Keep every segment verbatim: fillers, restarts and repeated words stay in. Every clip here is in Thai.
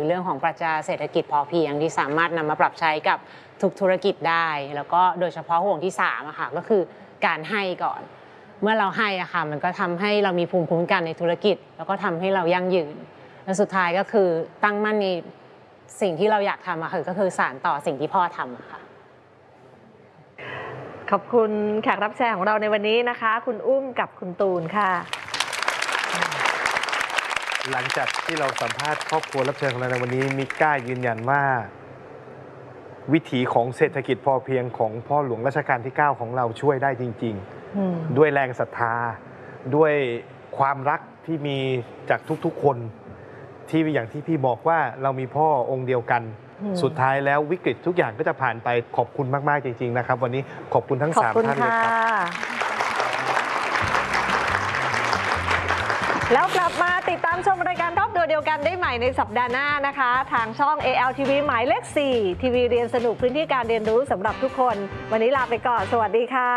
เรื่องของปรัชญาเศรษฐกิจพอเพียงที่สามารถนำมาปรับใช้กับทุกธุรกิจได้แล้วก็โดยเฉพาะห่วงที่สามอะค่ะก็คือการให้ก่อนเมื่อเราให้อะค่ะมันก็ทำให้เรามีภูมิคุ้มกันในธุรกิจแล้วก็ทำให้เรายั่งยืนและสุดท้ายก็คือตั้งมั่นในสิ่งที่เราอยากทำอะค่ะก็คือสานต่อสิ่งที่พ่อทำอะค่ะขอบคุณแขกรับเชิญของเราในวันนี้นะคะคุณอุ้มกับคุณตูนค่ะหลังจากที่เราสัมภาษณ์ครอบครัวรับเชิญของเราในวันนี้มิก้ายืนยันว่าวิถีของเศรษฐกิจพอเพียงของพ่อหลวงรัชกาลที่เก้าของเราช่วยได้จริงๆด้วยแรงศรัทธาด้วยความรักที่มีจากทุกๆคนที่อย่างที่พี่บอกว่าเรามีพ่อองค์เดียวกันสุดท้ายแล้ววิกฤตทุกอย่างก็จะผ่านไปขอบคุณมากๆจริงๆนะครับวันนี้ขอบคุณทั้งสามท่านเลยครับแล้วกลับมาติดตามชมรายการรอบตัวเดียวกันได้ใหม่ในสัปดาห์หน้านะคะทางช่อง เอ แอล ที วี หมายเลขสี่ทีวีเรียนสนุกพื้นที่การเรียนรู้สำหรับทุกคนวันนี้ลาไปก่อนสวัสดีค่ะ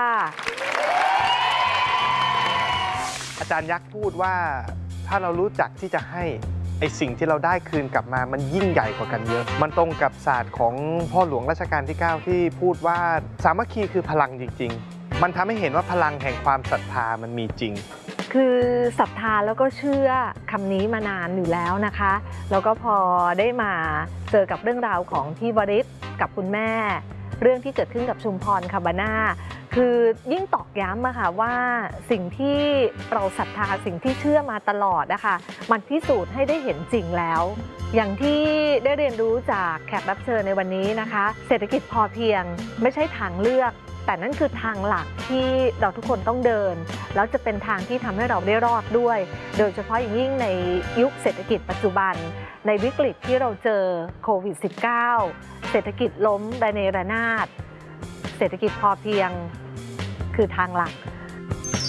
อาจารย์ยักษ์พูดว่าถ้าเรารู้จักที่จะให้ไอสิ่งที่เราได้คืนกลับมามันยิ่งใหญ่กว่ากันเยอะมันตรงกับศาสตร์ของพ่อหลวงรัชกาลที่เก้าที่พูดว่าสามัคคีคือพลังจริงๆมันทำให้เห็นว่าพลังแห่งความศรัทธามันมีจริงคือศรัทธาแล้วก็เชื่อคำนี้มานานอยู่แล้วนะคะแล้วก็พอได้มาเจอกับเรื่องราวของพี่วริศกับคุณแม่เรื่องที่เกิดขึ้นกับชุมพรคาบาน่าคือยิ่งตอกย้ำอะค่ะว่าสิ่งที่เราศรัทธาสิ่งที่เชื่อมาตลอดนะคะมันพิสูจน์ให้ได้เห็นจริงแล้วอย่างที่ได้เรียนรู้จากแขกรับเชิญในวันนี้นะคะเศรษฐกิจพอเพียงไม่ใช่ทางเลือกแต่นั่นคือทางหลักที่เราทุกคนต้องเดินแล้วจะเป็นทางที่ทำให้เราได้รอดด้วยโดยเฉพาะอย่างยิ่งในยุคเศรษฐกิจปัจจุบันในวิกฤตที่เราเจอโควิด สิบเก้า เศรษฐกิจล้มระเนระนาดเศรษฐกิจพอเพียงคือทางหลัก